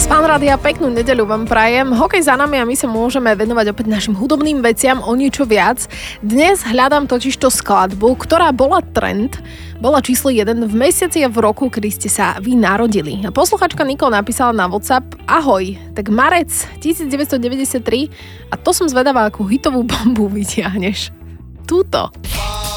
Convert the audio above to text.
Pán Rádia, peknú nedeľu vám prajem. Hokej za nami a my sa môžeme venovať opäť našim hudobným veciam o niečo viac. Dnes hľadám totižto skladbu, ktorá bola trend, bola číslo 1 v mesiaci a v roku, kedy ste sa vy narodili. Posluchačka Niko napísala na WhatsApp: Ahoj, tak marec 1993 a to som zvedavá, akú hitovú bombu vytiahneš. Túto.